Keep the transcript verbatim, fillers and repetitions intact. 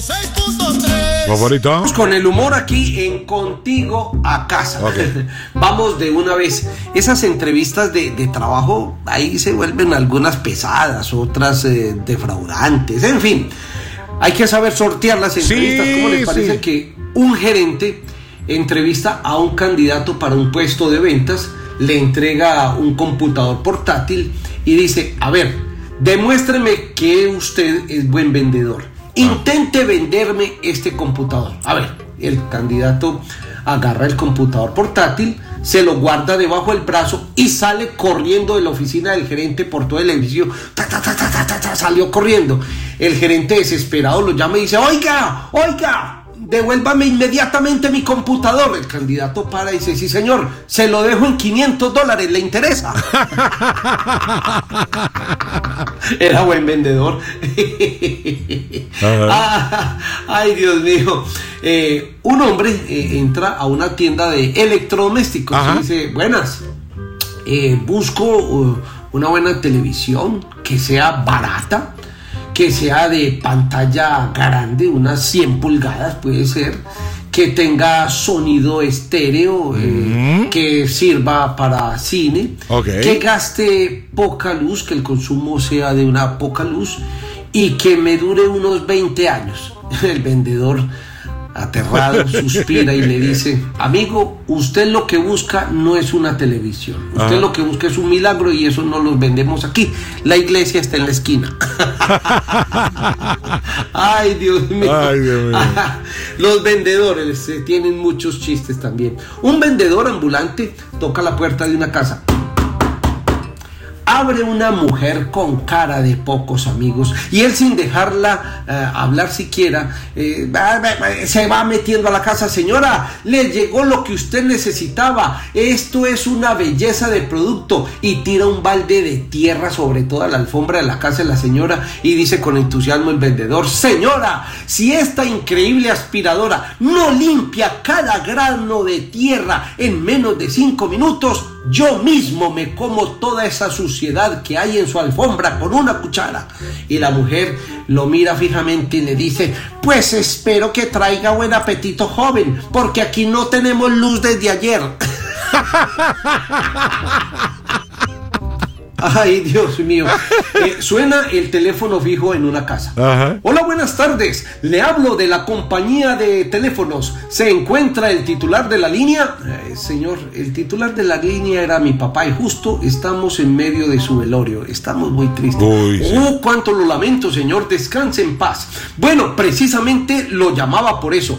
Favorito. Vamos con el humor aquí en Contigo a Casa. Okay. Vamos de una vez. Esas entrevistas de, de trabajo, ahí se vuelven algunas pesadas, otras eh, defraudantes, en fin. Hay que saber sortear las entrevistas. Sí, ¿Cómo les parece sí. que un gerente entrevista a un candidato para un puesto de ventas, le entrega un computador portátil y dice: a ver, demuéstreme que usted es buen vendedor. Intente venderme este computador. A ver, el candidato agarra el computador portátil, se lo guarda debajo del brazo y sale corriendo de la oficina del gerente por todo el edificio. Ta, ta, ta, ta, ta, ta, ta, salió corriendo. El gerente desesperado lo llama y dice: oiga, oiga, devuélvame inmediatamente mi computador. El candidato para y dice: sí señor, se lo dejo en quinientos dólares, ¿le interesa? Era buen vendedor. ah, ay, Dios mío. Eh, un hombre eh, entra a una tienda de electrodomésticos. Ajá. Y dice: buenas, eh, busco uh, una buena televisión que sea barata, que sea de pantalla grande, unas cien pulgadas puede ser, que tenga sonido estéreo, eh, mm. que sirva para cine, okay. que gaste poca luz, que el consumo sea de una poca luz y que me dure unos veinte años. El vendedor, aterrado, suspira y le dice: amigo, usted lo que busca no es una televisión, usted ah. lo que busca es un milagro y eso no los vendemos aquí, la iglesia está en la esquina. Ay, Dios mío. Ay, Dios mío. Los vendedores eh, tienen muchos chistes también. Un vendedor ambulante toca la puerta de una casa. Abre una mujer con cara de pocos amigos y él, sin dejarla uh, hablar siquiera, eh, se va metiendo a la casa. Señora, le llegó lo que usted necesitaba, esto es una belleza de producto, y tira un balde de tierra sobre toda la alfombra de la casa de la señora y dice con entusiasmo el vendedor: señora, si esta increíble aspiradora no limpia cada grano de tierra en menos de cinco minutos, yo mismo me como toda esa suciedad que hay en su alfombra con una cuchara. Y la mujer lo mira fijamente y le dice: pues espero que traiga buen apetito, joven, porque aquí no tenemos luz desde ayer. Ay, Dios mío. Eh, suena el teléfono fijo en una casa. Ajá. Hola, buenas tardes. Le hablo de la compañía de teléfonos. ¿Se encuentra el titular de la línea? Eh, señor, el titular de la línea era mi papá y justo estamos en medio de su velorio. Estamos muy tristes. Uy, sí. Oh, cuánto lo lamento, señor. Descanse en paz. Bueno, precisamente lo llamaba por eso.